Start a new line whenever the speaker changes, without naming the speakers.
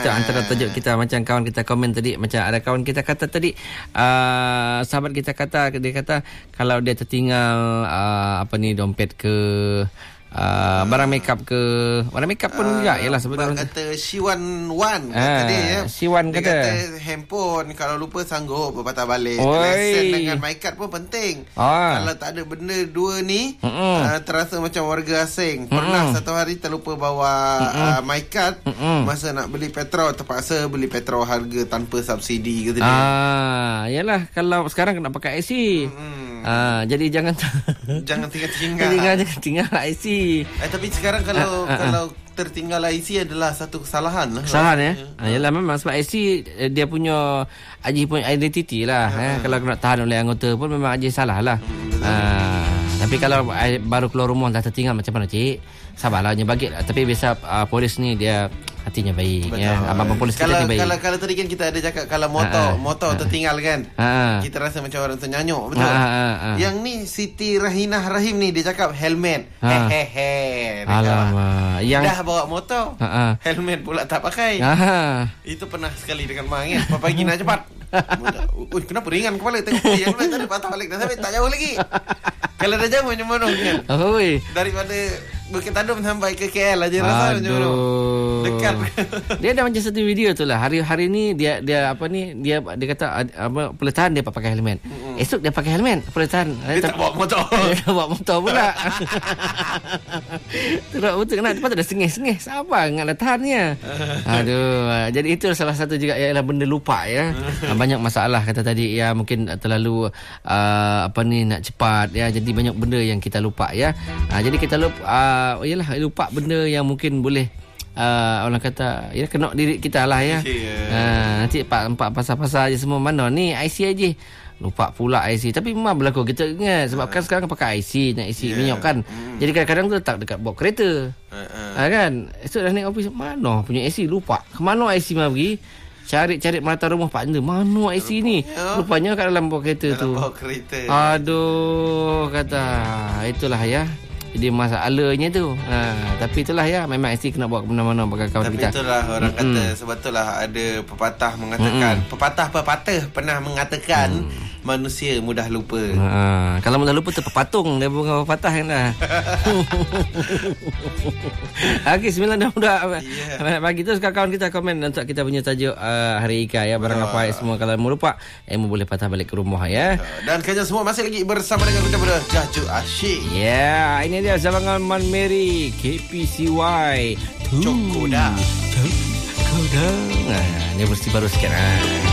Itu antara tajuk kita. Macam kawan kita komen tadi, macam ada kawan kita kata tadi, sahabat kita kata, dia kata kalau dia tertinggal dompet ke, barang makeup ke, barang makeup pun juga yalah sebenarnya.
Kata Siwan Wan kata dia ya.
Siwan kata
handphone kalau lupa sanggup patah balik.
Oi.
Lesen dengan my card pun penting. Kalau tak ada benda dua ni, terasa macam warga asing. Pernah satu hari terlupa bawa my card, masa nak beli petrol terpaksa beli petrol harga tanpa subsidi gitu dia.
Yalah kalau sekarang kena pakai IC. Jadi jangan tinggal IC.
Tapi sekarang kalau tertinggal IC adalah satu kesalahan lah.
Kesalahan ya. Yalah memang sebab IC dia punya Haji punya identiti lah. Kalau nak tahan oleh anggota pun memang Haji salah lah. Tapi kalau baru keluar rumah dah tertinggal macam mana cik? Sabarlah, bagi lah. Tapi biasa polis ni dia hatinya baik. Ya. Abang polis kita ni baik.
Kalau tadi kan kita ada cakap kalau motor tertinggal kan, kita rasa macam orang ternyanyuk, betul? Yang ni Siti Rahinah Rahim ni dia cakap helmet. Hehehe. Alamak. Yang dah bawa motor, helmet pula tak pakai. Itu pernah sekali dengan Mak kan. Pagi nak cepat. Kenapa ringan kepala? Tengok helmet tadi patah balik dah sampai tak jauh lagi. Kalau dah jauh macam mana kan? Daripada Bukit Tadum sampai ke KL aja rasa macam mana? Dekat.
Dia ada macam satu video tu lah. Hari ni dia kata peletahan dia pakai helmet. Esok dia pakai helmet peletahan.
Dia tak bawa motor.
Dia tak bawa motor pula. Terus betul kena lepas tu dah sengih. Sabar ingat letahannya. Jadi itu salah satu juga ialah benda lupa ya. Banyak masalah kata tadi ya, mungkin terlalu nak cepat ya. Jadi banyak benda yang kita lupa ya. Jadi kita lupa benda yang mungkin boleh orang kata ya kena diri kita lah ya. Nanti empat pasal-pasal je semua mana ni IC aja. Lupa pula IC. Tapi memang berlaku kita ingat sebab kan sekarang pakai IC, nak isi minyak kan. Jadi kadang-kadang tu letak dekat bawah kereta. Kan. Esok dah naik office, mana punya IC lupa. Ke mana IC mah pergi? Cari mata rumah Pak Anda. Mana IC ni? Rupanya kat dalam bawah kereta tu.
Dalam bawah kereta.
Aduh, kata itulah ya. Jadi masalahnya tu. Tapi itulah ya, memang IC kena bawa ke mana-mana bagi kawan kita.
Tapi itulah orang kata, sebab itulah ada pepatah mengatakan, pepatah pernah mengatakan manusia mudah lupa.
Kalau mudah lupa terpatung dia bukan pepatah kan dah. Okey, 9 dah pagi tu kawan kita komen untuk kita punya tajuk Hari Ika ya, barang apa semua kalau mau lupa boleh patah balik ke rumah ya.
Dan kalian semua masih lagi bersama dengan kita pada Jaju Asyik.
Ya, ini dia Zamangan Man Mary KPCY
Cokoda.
Ini versi baru sikit